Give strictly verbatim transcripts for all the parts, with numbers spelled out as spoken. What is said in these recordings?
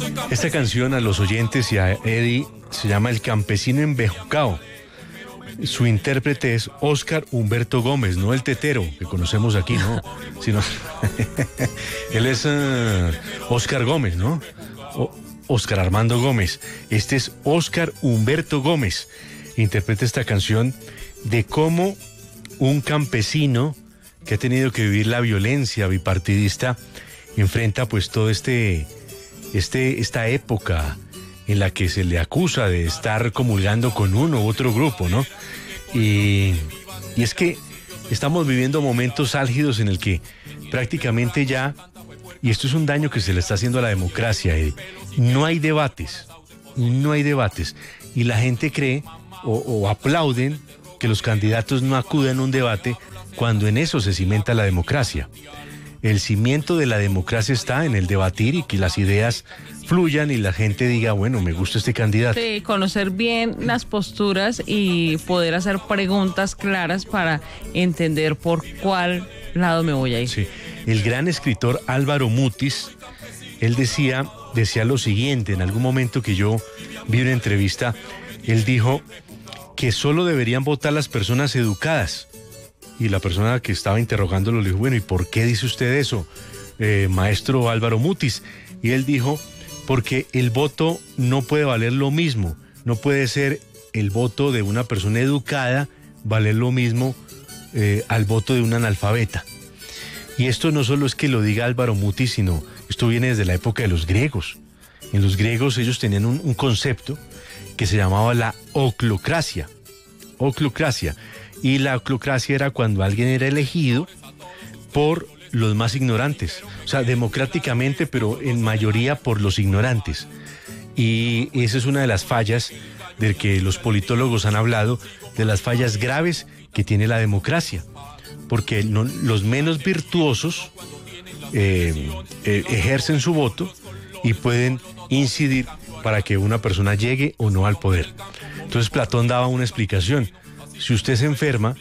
Esta canción a los oyentes y a Eddie se llama El Campesino Embejucao. Su intérprete es Óscar Humberto Gómez, no el tetero que conocemos aquí, no, sino él es uh, Óscar Gómez, ¿no? O, Óscar Armando Gómez. Este es Óscar Humberto Gómez. Interpreta esta canción de cómo un campesino que ha tenido que vivir la violencia bipartidista enfrenta pues todo este, este, esta época en la que se le acusa de estar comulgando con uno u otro grupo, ¿no? Y, y es que estamos viviendo momentos álgidos en el que prácticamente ya, y esto es un daño que se le está haciendo a la democracia, Eddie, no hay debates, no hay debates, y la gente cree o, o aplauden que los candidatos no acuden a un debate cuando en eso se cimenta la democracia. El cimiento de la democracia está en el debatir y que las ideas fluyan y la gente diga, bueno, me gusta este candidato. Sí, conocer bien las posturas y poder hacer preguntas claras para entender por cuál lado me voy a ir. Sí. El gran escritor Álvaro Mutis, él decía, decía lo siguiente, en algún momento que yo vi una entrevista, él dijo que solo deberían votar las personas educadas. Y la persona que estaba interrogándolo le dijo, bueno, ¿y por qué dice usted eso, eh, maestro Álvaro Mutis? Y él dijo, porque el voto no puede valer lo mismo, no puede ser el voto de una persona educada valer lo mismo eh, al voto de un analfabeta. Y esto no solo es que lo diga Álvaro Mutis, sino esto viene desde la época de los griegos. En los griegos ellos tenían un, un concepto que se llamaba la oclocracia, oclocracia. Y la oclocracia era cuando alguien era elegido por los más ignorantes, o sea, democráticamente, pero en mayoría por los ignorantes. Y esa es una de las fallas de que los politólogos han hablado, de las fallas graves que tiene la democracia, porque no, los menos virtuosos eh, eh, ejercen su voto y pueden incidir para que una persona llegue o no al poder. Entonces Platón daba una explicación. Si usted se enferma,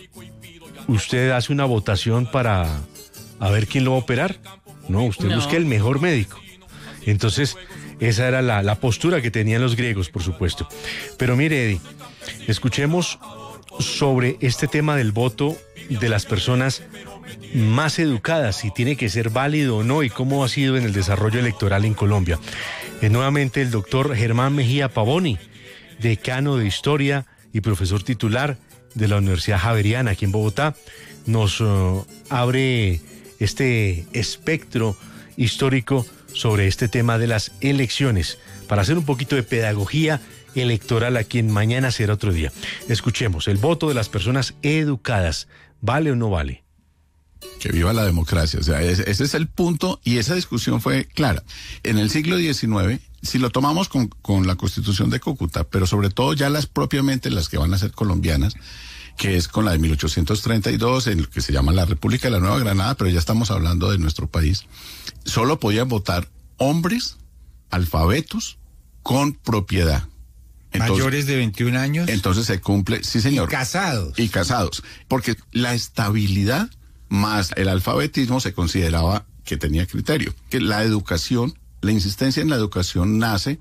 usted hace una votación para a ver quién lo va a operar. No, usted no. Busca el mejor médico. Entonces, esa era la, la postura que tenían los griegos, por supuesto. Pero mire, Eddie, escuchemos sobre este tema del voto de las personas más educadas, si tiene que ser válido o no, y cómo ha sido en el desarrollo electoral en Colombia. Eh, nuevamente el doctor Germán Mejía Pavoni, decano de Historia y profesor titular de la Universidad Javeriana aquí en Bogotá, nos uh, abre este espectro histórico sobre este tema de las elecciones, para hacer un poquito de pedagogía electoral aquí en Mañana Será Otro Día. Escuchemos, el voto de las personas educadas, ¿vale o no vale? Que viva la democracia, o sea, ese, ese es el punto, y esa discusión fue clara. En el siglo diecinueve, si lo tomamos con, con la Constitución de Cúcuta, pero sobre todo ya las propiamente las que van a ser colombianas, que es con la de mil ochocientos treinta y dos, en lo que se llama la República de la Nueva Granada, pero ya estamos hablando de nuestro país, solo podían votar hombres alfabetos con propiedad. Entonces, mayores de veintiún años. Entonces se cumple, sí señor. Y casados. Y casados, porque la estabilidad más el alfabetismo se consideraba que tenía criterio, que la educación, la insistencia en la educación nace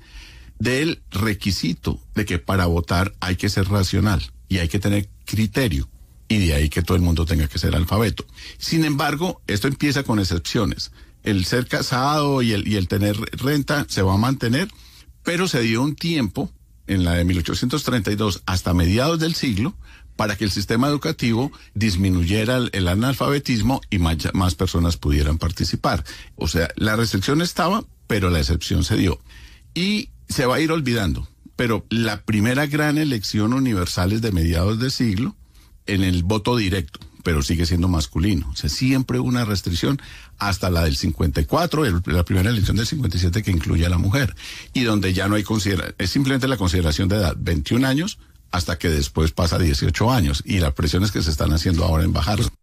del requisito de que para votar hay que ser racional y hay que tener criterio, y de ahí que todo el mundo tenga que ser alfabeto. Sin embargo, esto empieza con excepciones. El ser casado y el, y el tener renta se va a mantener, pero se dio un tiempo, en la de mil ochocientos treinta y dos hasta mediados del siglo, para que el sistema educativo disminuyera el, el analfabetismo y más, más personas pudieran participar. O sea, la restricción estaba, pero la excepción se dio. Y se va a ir olvidando. Pero la primera gran elección universal es de mediados de siglo en el voto directo, pero sigue siendo masculino. O sea, siempre una restricción hasta la del cincuenta y cuatro, el, la primera elección del cincuenta y siete que incluye a la mujer. Y donde ya no hay consideración, es simplemente la consideración de edad, veintiún años, hasta que después pasa dieciocho años. Y las presiones que se están haciendo ahora en bajarlo.